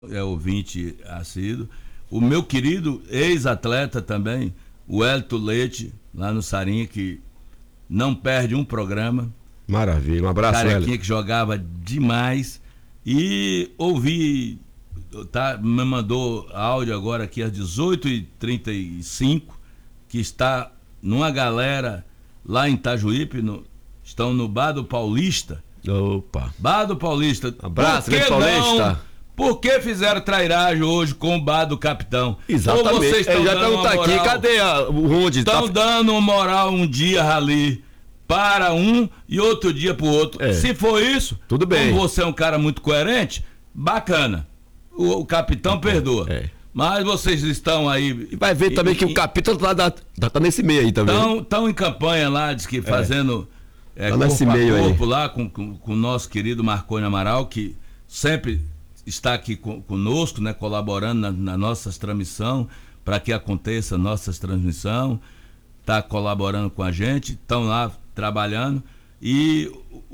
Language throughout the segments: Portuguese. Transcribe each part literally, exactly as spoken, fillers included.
é ouvinte assíduo. O meu querido ex-atleta também, o Hélito Leite, lá no Sarinha, que não perde um programa. Maravilha, um abraço, Hélito. Carequinha que jogava demais. E ouvi, tá, me mandou áudio agora aqui às dezoito e trinta e cinco, que está numa galera lá em Itajuípe, no, estão no Bar do Paulista. Opa. Bar do Paulista. Abraço, grande Paulista. Por que fizeram trairagem hoje com o Bar do Capitão? Exatamente. Ou vocês estão já dando perguntar aqui, cadê a, o onde? Estão Tá... dando uma moral um dia ali para um e outro dia para o outro. É. Se for isso, tudo bem. Como você é um cara muito coerente, bacana. O, o capitão tá, perdoa. É. Mas vocês estão aí... E vai ver também e, que e, o capitão tá, tá, tá nesse meio aí também. Estão em campanha lá, diz que fazendo é. É, tá corpo nesse a meio corpo aí. lá com, com, com o nosso querido Marconi Amaral, que sempre está aqui com, conosco, né, colaborando na, na nossas transmissões, para que aconteça nossas transmissões, está colaborando com a gente, estão lá trabalhando, e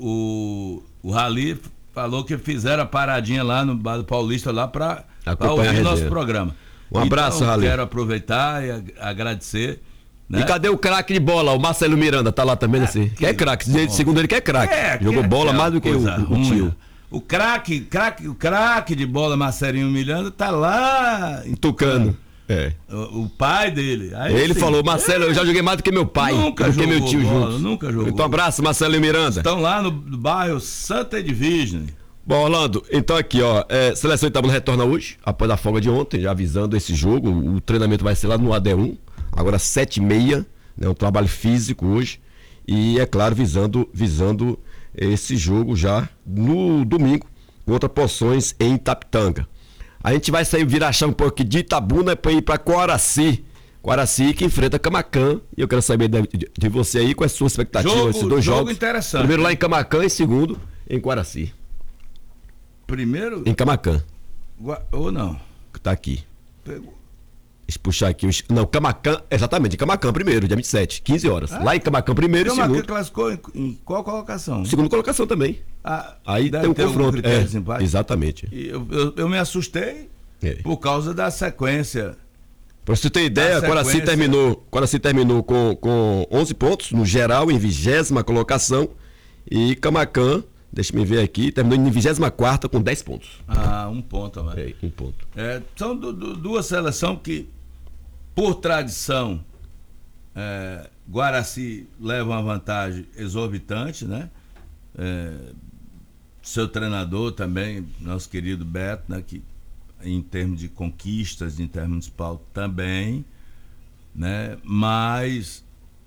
o, o Rally falou que fizeram a paradinha lá no Bar do Paulista lá para ouvir nosso programa. Um abraço, então, Rally. Quero aproveitar e agradecer. Né? E cadê o craque de bola? O Marcelo Miranda tá lá também, assim. É, que é craque, segundo ele que é craque. É, Jogou que bola é mais do que o, o tio. O craque, craque, o craque de bola, Marcelinho Miranda, tá lá em Tucano. É. O, o pai dele. Aí, ele sim, falou, Marcelo, é, eu já joguei mais do que meu pai, nunca do que jogou meu tio bola, juntos. Nunca jogou. Então, abraço, Marcelo Miranda. Estão lá no, no bairro Santa Edvigem. Bom, Orlando, então aqui, ó, é, Seleção Itabuna retorna hoje, após a folga de ontem, já avisando esse jogo. O treinamento vai ser lá no A D um, agora sete e meia, né, um trabalho físico hoje. E, é claro, visando, visando esse jogo já no domingo, contra Poções em Itapitanga. A gente vai sair, virar chão um pouco de Itabuna para ir para Coaraci. Coaraci que enfrenta Camaquã. E eu quero saber de, de, de você aí, quais são as suas expectativas Jogo, desses dois jogo jogos. Interessante. Primeiro lá em Camaquã e segundo em Coaraci. Primeiro? Em Camaquã. Gua... Ou não? Que tá aqui. Pegou. Deixa eu puxar aqui. Os... Não, Camaquã, exatamente, em Camaquã primeiro, dia vinte e sete, quinze horas. Ah? Lá em Camaquã primeiro Camaquã e segundo. classificou em, em qual colocação? Segunda colocação também. Ah, aí tem um confronto. É, exatamente. E eu, eu, eu me assustei é. por causa da sequência. Pra você ter ideia, Coaraci terminou, Coaraci terminou com, com onze pontos no geral, em vigésima colocação. E Camaquã, deixa eu ver aqui, terminou em vigésima quarta com dez pontos. Ah, um ponto, mas... É, um ponto. É, são du, du, duas seleções que, por tradição, é, Guaraci leva uma vantagem exorbitante, né? É, seu treinador também, nosso querido Beto, né? Que em termos de conquistas de intermunicipal também, né? Mas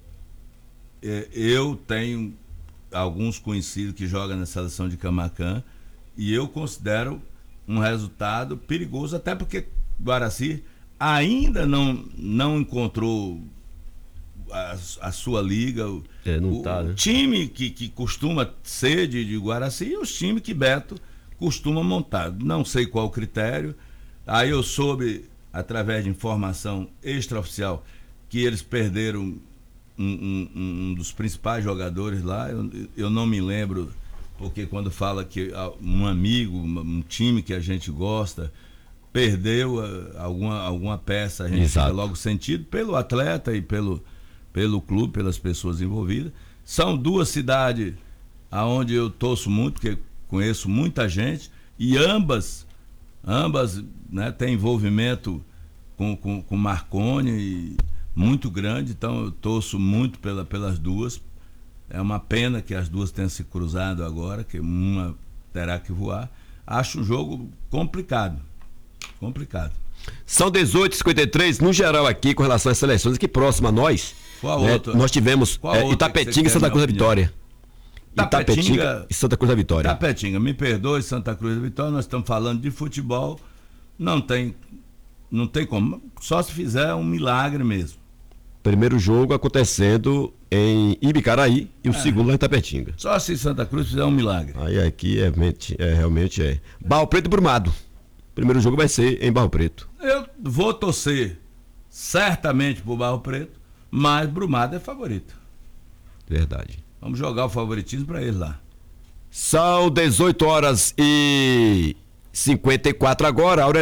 é, eu tenho alguns conhecidos que jogam na seleção de Camaquã e eu considero um resultado perigoso, até porque Guaraci ainda não, não encontrou a, a sua liga, é, não o, tá, né? o time que, que costuma ser de, de Guaraci e os times que Beto costuma montar. Não sei qual o critério. Aí eu soube, através de informação extraoficial, que eles perderam um, um, um dos principais jogadores lá. Eu, eu não me lembro, porque quando fala que um amigo, um time que a gente gosta, perdeu alguma, alguma peça, a gente Exato. fica logo sentido pelo atleta e pelo, pelo clube, pelas pessoas envolvidas. São duas cidades aonde eu torço muito, porque conheço muita gente, e ambas, ambas né, têm envolvimento com, com, com Marconi e muito grande, então eu torço muito pela, pelas duas. É uma pena que as duas tenham se cruzado agora, que uma terá que voar. Acho um jogo complicado. Complicado. São dezoito e cinquenta e três, no geral aqui, com relação às seleções, aqui próximo a nós. Qual né, outra? Nós tivemos é, Itapetinga e Santa Cruz da Vitória. Itapetinga e Santa Cruz da Vitória. Itapetinga, me perdoe, Santa Cruz da Vitória, nós estamos falando de futebol, não tem, não tem como, só se fizer um milagre mesmo. Primeiro jogo acontecendo em Ibicaraí e o é. segundo lá em Itapetinga. Só se Santa Cruz fizer um milagre. Aí aqui é, é, realmente é. Barro Preto e Brumado. Primeiro jogo vai ser em Barro Preto. Eu vou torcer certamente pro Barro Preto, mas Brumado é favorito. Verdade. Vamos jogar o favoritismo para ele lá. São dezoito horas e cinquenta e quatro agora.